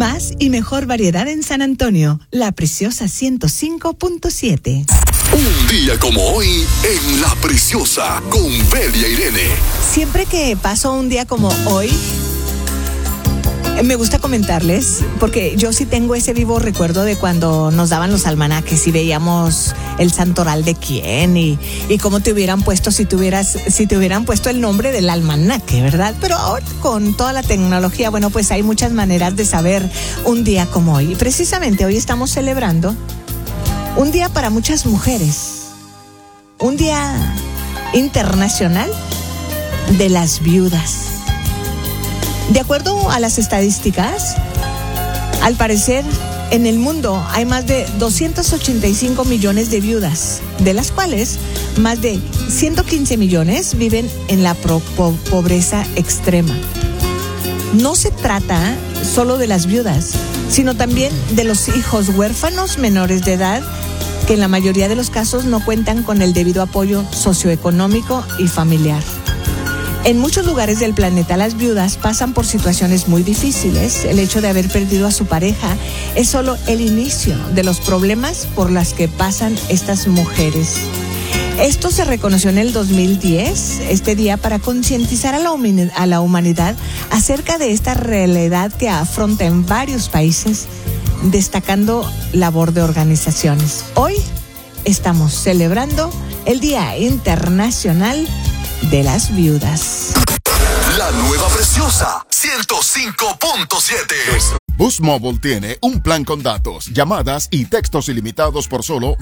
Más y mejor variedad en San Antonio. La Preciosa 105.7. Un día como hoy en La Preciosa con Belia Irene. Siempre que paso un día como hoy, me gusta comentarles, porque yo sí tengo ese vivo recuerdo de cuando nos daban los almanaques y veíamos el santoral de quién y cómo te hubieran puesto si te hubieran puesto el nombre del almanaque, ¿verdad? Pero ahora con toda la tecnología, bueno, pues hay muchas maneras de saber un día como hoy. Y precisamente hoy estamos celebrando un día para muchas mujeres, un día internacional de las viudas. De acuerdo a las estadísticas, al parecer en el mundo hay más de 285 millones de viudas, de las cuales más de 115 millones viven en la pobreza extrema. No se trata solo de las viudas, sino también de los hijos huérfanos menores de edad, que en la mayoría de los casos no cuentan con el debido apoyo socioeconómico y familiar. En muchos lugares del planeta las viudas pasan por situaciones muy difíciles. El hecho de haber perdido a su pareja es solo el inicio de los problemas por los que pasan estas mujeres. Esto se reconoció en el 2010, este día, para concientizar a la humanidad acerca de esta realidad que afronta en varios países, destacando labor de organizaciones. Hoy estamos celebrando el Día Internacional de las Viudas. La nueva Preciosa 105.7. Boost Mobile tiene un plan con datos, llamadas y textos ilimitados por solo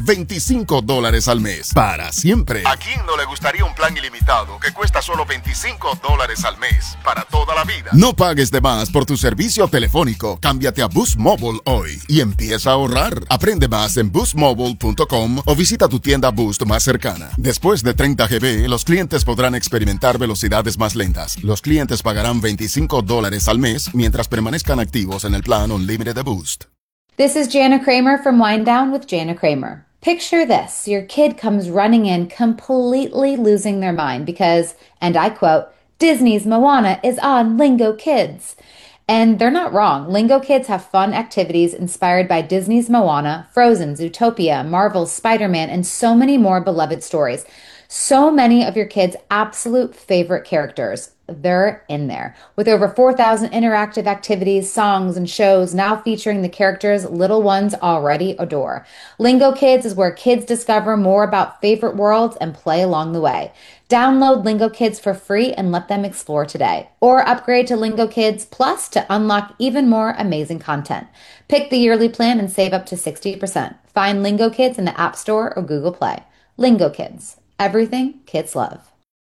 $25 al mes. Para siempre. ¿A quién no le gustaría un plan ilimitado que cuesta solo $25 al mes? Para toda la vida. No pagues de más por tu servicio telefónico. Cámbiate a Boost Mobile hoy y empieza a ahorrar. Aprende más en boostmobile.com o visita tu tienda Boost más cercana. Después de 30 GB, los clientes podrán experimentar velocidades más lentas. Los clientes pagarán $25 al mes mientras permanezcan activos en el plan Unlimited de Boost. This is Jana Kramer from Wind Down with Jana Kramer. Picture this. Your kid comes running in completely losing their mind because, and I quote, Disney's Moana is on Lingo Kids. And they're not wrong. Lingo Kids have fun activities inspired by Disney's Moana, Frozen, Zootopia, Marvel's Spider-Man, and so many more beloved stories. So many of your kids' absolute favorite characters. They're in there. With over 4,000 interactive activities, songs, and shows now featuring the characters little ones already adore. Lingo Kids is where kids discover more about favorite worlds and play along the way. Download Lingo Kids for free and let them explore today. Or upgrade to Lingo Kids Plus to unlock even more amazing content. Pick the yearly plan and save up to 60%. Find Lingo Kids in the App Store or Google Play. Lingo Kids. Everything kids love.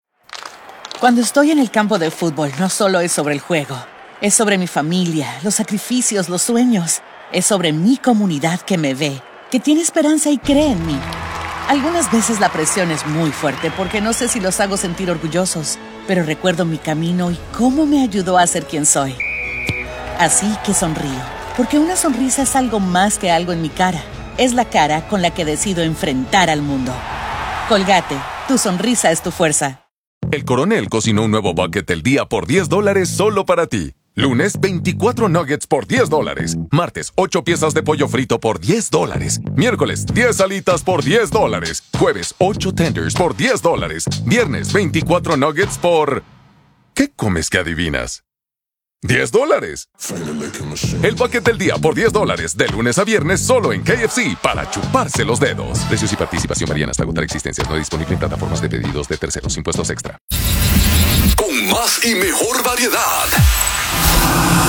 Cuando estoy en el campo de fútbol, no solo es sobre el juego. Es sobre mi familia, los sacrificios, los sueños. Es sobre mi comunidad que me ve, que tiene esperanza y cree en mí. Algunas veces la presión es muy fuerte porque no sé si los hago sentir orgullosos, pero recuerdo mi camino y cómo me ayudó a ser quien soy. Así que sonrío, porque una sonrisa es algo más que algo en mi cara. Es la cara con la que decido enfrentar al mundo. Colgate, tu sonrisa es tu fuerza. El Coronel cocinó un nuevo bucket del día por $10 solo para ti. Lunes, 24 nuggets por $10. Martes, 8 piezas de pollo frito por $10. Miércoles, 10 alitas por $10. Jueves, 8 tenders por $10. Viernes, 24 nuggets por... ¿Qué comes que adivinas? $10. El bucket del día por $10 de lunes a viernes solo en KFC para chuparse los dedos. Precios y participación varían hasta agotar existencias. No disponible en plataformas de pedidos de terceros. Impuestos extra. Con más y mejor variedad.